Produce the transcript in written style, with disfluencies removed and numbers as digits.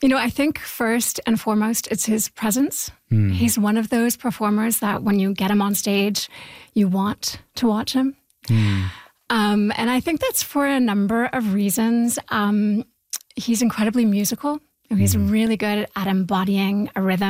I think first and foremost, it's his presence. He's one of those performers that when you get him on stage, you want to watch him. And I think that's for a number of reasons. He's incredibly musical. He's really good at embodying a rhythm.